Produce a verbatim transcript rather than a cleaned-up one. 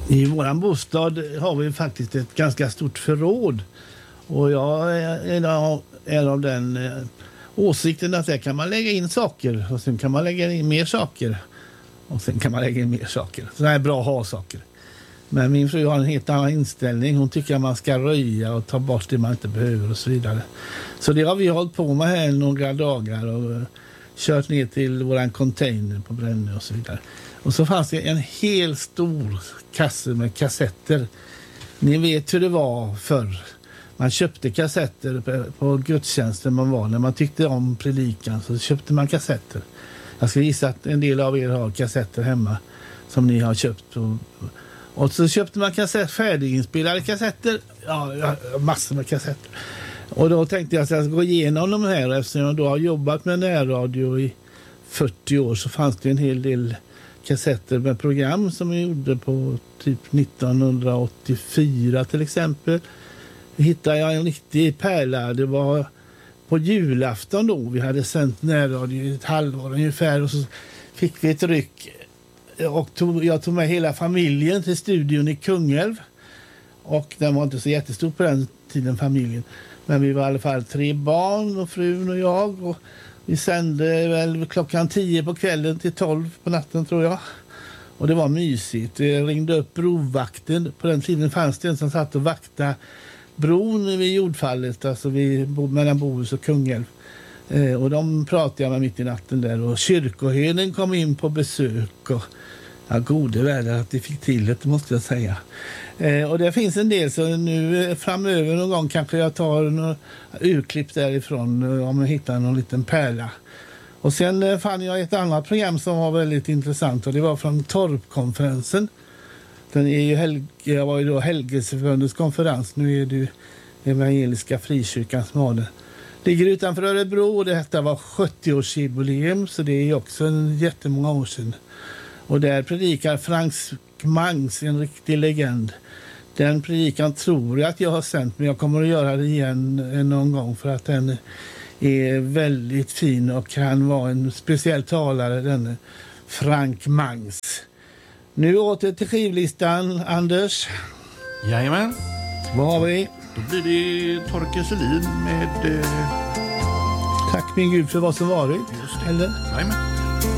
I våran bostad har vi faktiskt ett ganska stort förråd. Och jag är av, är av den eh, åsikten att där kan man lägga in saker. Och sen kan man lägga in mer saker. Och sen kan man lägga in mer saker. Så det är bra att ha saker. Men min fru har en helt annan inställning. Hon tycker att man ska röja och ta bort det man inte behöver och så vidare. Så det har vi hållit på med här några dagar och kört ner till våran container på Brännö och så vidare. Och så fanns det en hel stor kasse med kassetter. Ni vet hur det var förr. Man köpte kassetter på, på gudstjänsten man var. När man tyckte om predikan så köpte man kassetter. Jag ska gissa att en del av er har kassetter hemma som ni har köpt. Och, och så köpte man kassetter, färdiginspelade kassetter. Ja, massor med kassetter. Och då tänkte jag att jag ska gå igenom de här. Eftersom jag då har jobbat med närradio i fyrtio år så fanns det en hel del kassetter med program som vi gjorde på typ nittonhundraåttiofyra till exempel. Hittade jag en riktig pärla. Det var på julafton då. Vi hade sänt närradio i ett halvår ungefär och så fick vi ett ryck. Och tog, jag tog med hela familjen till studion i Kungälv. Och den var inte så jättestor på den tiden, familjen. Men vi var i alla fall tre barn och frun och jag. Och vi sände väl klockan tio på kvällen till tolv på natten tror jag. Och det var mysigt. Det ringde upp brovakten. På den tiden fanns det en som satt och vaktade bron vid jordfallet. Alltså vid, mellan Bohus och Kungälv. Eh, och de pratade jag med mitt i natten där. Och kyrkoherden kom in på besök. Och ja, gode värld att det fick till det måste jag säga. Eh, och det finns en del så nu framöver någon gång kanske jag tar några urklipp därifrån om jag hittar någon liten pärla. Och sen eh, fann jag ett annat program som var väldigt intressant och det var från Torpkonferensen. Den är ju Helge, jag var ju då Helgelseförbundets konferens, nu är det ju Evangeliska Frikyrkan som har det. Ligger utanför Örebro och detta var sjuttio-årsjubileum så det är ju också en jättemånga år sedan. Och där predikar Frank Mangs, en riktig legend. Den predikan tror jag att jag har sänt, men jag kommer att göra det igen någon gång för att den är väldigt fin och kan vara en speciell talare, den Frank Mangs. Nu åter till skivlistan, Anders. Jajamän. Vad har vi? Då blir det Torkel Selin med... Eh... Tack min Gud för vad som varit. Just det. Eller? Jajamän.